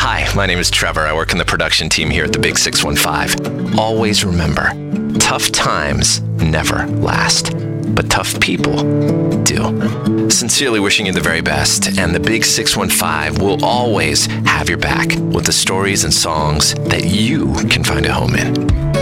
Hi, my name is Trevor. I work in the production team here at the Big 615. Always remember, tough times never last, but tough people do. Sincerely wishing you the very best, and the Big 615 will always have your back with the stories and songs that you can find a home in.